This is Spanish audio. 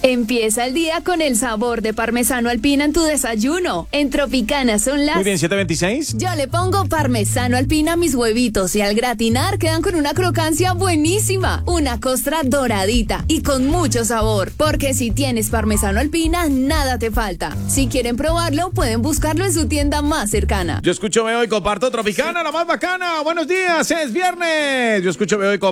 Empieza el día con el sabor de parmesano alpina en tu desayuno. En Tropicana son las... Muy bien, 7:26. Yo le pongo parmesano alpina a mis huevitos y al gratinar quedan con una crocancia buenísima. Una costra doradita y con mucho sabor. Porque si tienes parmesano alpina, nada te falta. Si quieren probarlo, pueden buscarlo en su tienda más cercana. Yo escucho, veo y comparto Tropicana, la más bacana. Buenos días, es viernes. Yo escucho, veo y comparto.